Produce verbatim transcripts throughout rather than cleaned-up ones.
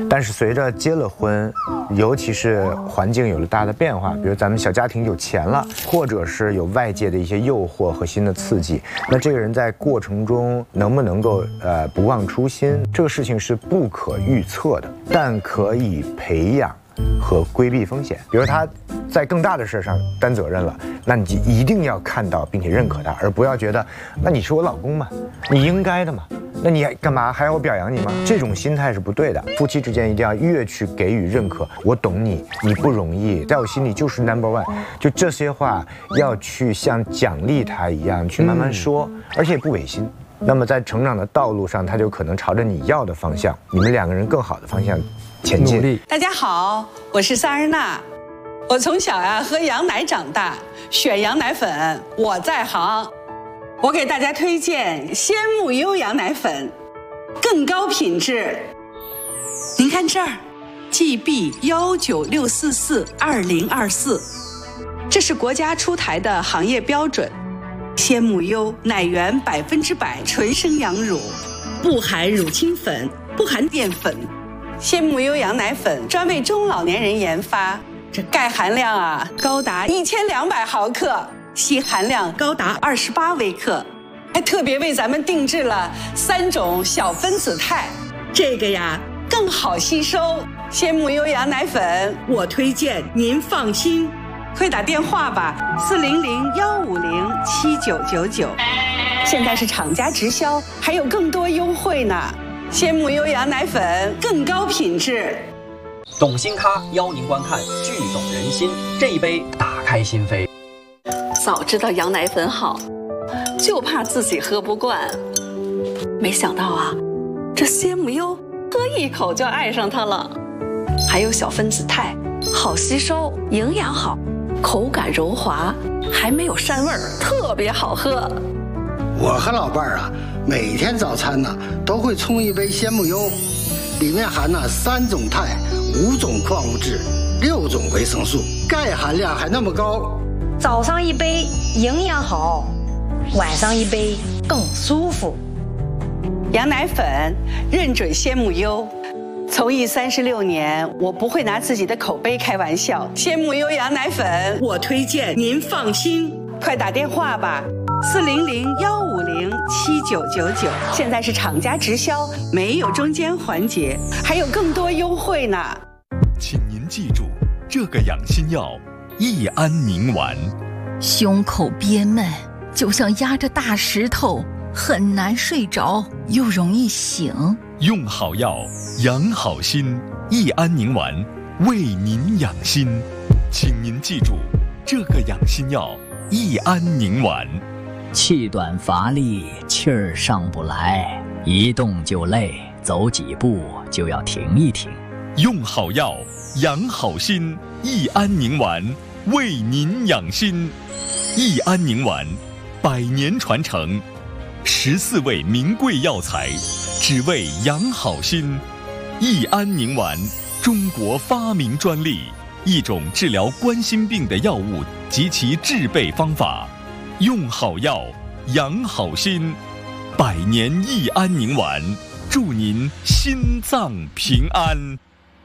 但是随着结了婚，尤其是环境有了大的变化，比如咱们小家庭有钱了，或者是有外界的一些诱惑和新的刺激，那这个人在过程中能不能够呃不忘初心，这个事情是不可预测的，但可以培养和规避风险。比如他在更大的事上担责任了，那你就一定要看到并且认可他，而不要觉得那你是我老公嘛，你应该的嘛，那你干嘛还要我表扬你吗？这种心态是不对的。夫妻之间一定要越去给予认可，我懂你，你不容易，在我心里就是 number one。就这些话要去像奖励他一样去慢慢说，嗯、而且不违心。那么在成长的道路上，他就可能朝着你要的方向，你们两个人更好的方向前进。 大家好，我是萨日娜。我从小呀、啊、喝羊奶长大，选羊奶粉我在行。我给大家推荐鲜木优羊奶粉，更高品质。您看这儿 ，G B 幺九六四四二零二四，这是国家出台的行业标准。鲜木优奶源百分之百纯生羊乳，不含乳清粉，不含淀粉。鲜木优羊奶粉专为中老年人研发，这钙含量啊高达一千两百毫克。硒含量高达二十八微克，还特别为咱们定制了三种小分子肽，这个呀更好吸收。鲜木优羊奶粉，我推荐您放心，快打电话吧，四零零幺五零七九九九。现在是厂家直销，还有更多优惠呢。鲜木优羊奶粉更高品质。 懂心咖邀您观看《剧懂人心》，这一杯打开心扉。 早知道羊奶粉好，就怕自己喝不惯。没想到啊，这鲜木优喝一口就爱上它了。还有小分子肽，好吸收，营养好，口感柔滑，还没有膻味儿，特别好喝。 我和老伴儿啊，每天早餐呢都会冲一杯鲜木优，里面含了三种肽、五种矿物质、六种维生素，钙含量还那么高。 早上一杯营养好，晚上一杯更舒服。 羊奶粉认准鲜木优，从艺三十六年，我不会拿自己的口碑开玩笑。鲜木优羊奶粉，我推荐您放心，快打电话吧，四零零幺五零七九九九。现在是厂家直销，没有中间环节，还有更多优惠呢。 请您记住，这个养心药。益安宁丸， 胸口憋闷，就像压着大石头，很难睡着，又容易醒。 用好药，养好心。益安宁丸，为您养心。请您记住，这个养心药益安宁丸。 气短乏力，气儿上不来，一动就累，走几步就要停一停。 用好药，养好心。益安宁丸，为您养心。益安宁丸，百年传承，十四味名贵药材，只为养好心。益安宁丸，中国发明专利，一种治疗冠心病的药物及其制备方法。用好药，养好心。百年益安宁丸，祝您心脏平安。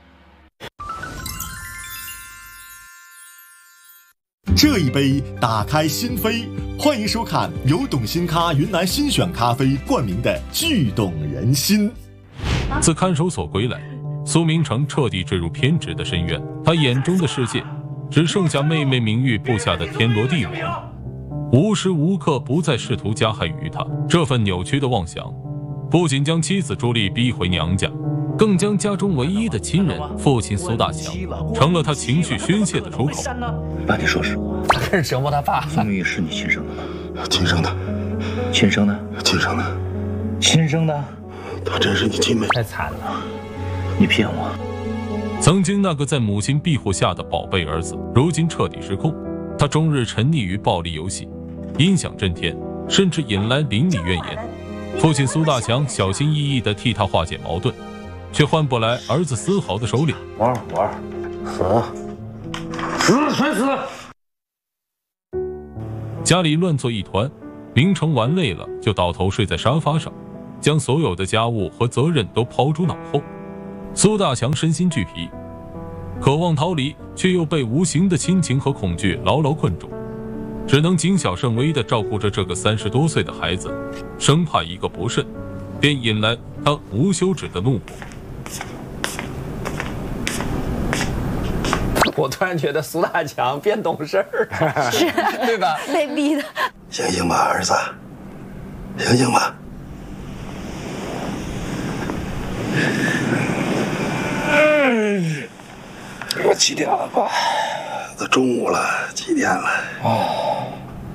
这一杯打开心扉，欢迎收看由懂心咖云南新选咖啡冠名的《剧懂人心》。 自看守所归来，苏明成彻底坠入偏执的深渊，他眼中的世界只剩下妹妹明玉布下的天罗地网，无时无刻不在试图加害于他。这份扭曲的妄想不仅将妻子朱莉逼回娘家，更将家中唯一的亲人父亲苏大强成了他情绪宣泄的出口。 爸，你说实话， 他是折磨他爸。 苏明玉是你亲生的吗？ 亲生的。 亲生的？ 亲生的。 亲生的？ 她真是你亲妹？ 太惨了，你骗我！ 曾经那个在母亲庇护下的宝贝儿子，如今彻底失控。他终日沉溺于暴力游戏，音响震天，甚至引来邻里怨言。父亲苏大强小心翼翼地替他化解矛盾，却换不来儿子丝毫的收敛。 王二虎儿，死，死全死！ 家里乱作一团，明成玩累了就倒头睡在沙发上，将所有的家务和责任都抛诸脑后。 苏大强身心俱疲，渴望逃离，却又被无形的亲情和恐惧牢牢困住，只能谨小慎微地照顾着这个三十多岁的孩子，生怕一个不慎，便引来他无休止的怒火。 我突然觉得苏大强变懂事儿了， 是， 对吧？ 被逼的。 醒醒吧，儿子，醒醒吧。我几点了吧？都中午了，几点了？哦。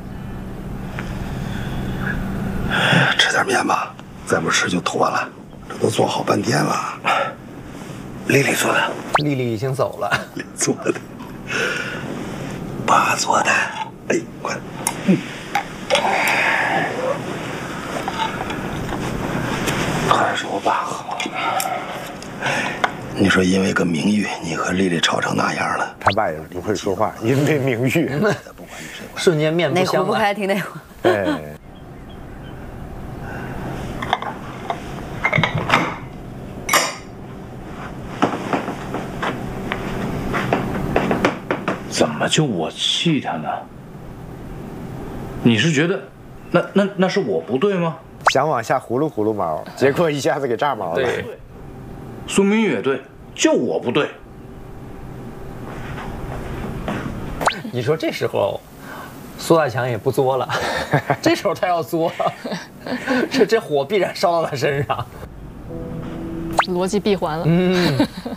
吃点面吧，再不吃就脱了。这都做好半天了。丽丽做的。 丽丽已经走了。 丽做的。爸做的。哎，快。嗯。还是我爸好。你说因为个名誉，你和丽丽吵成那样了？ 他爸也是不会说话，因为名誉。 瞬间面不相哪壶不开提哪壶。 对。 怎么就我气他呢？你是觉得，那那那是我不对吗？ 想往下葫芦葫芦毛，结果一下子给炸毛了。 对，苏明玉也对，就我不对。 你说这时候，苏大强也不作了，这时候他要作，这这火必然烧到他身上， 逻辑闭环了。 嗯。